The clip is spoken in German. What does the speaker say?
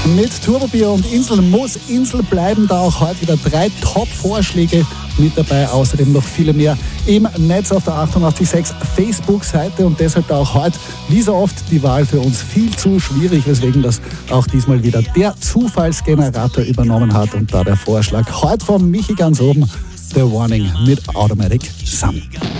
mit Turbobier und Insel. Muss Insel bleiben, da auch heute wieder 3 Top-Vorschläge mit dabei. Außerdem noch viele mehr im Netz auf der 886 Facebook-Seite und deshalb da auch heute, wie so oft, die Wahl für uns viel zu schwierig, weswegen das auch diesmal wieder der Zufallsgenerator übernommen hat und da der Vorschlag heute von Michi ganz oben, The Warning mit Automatic Sun.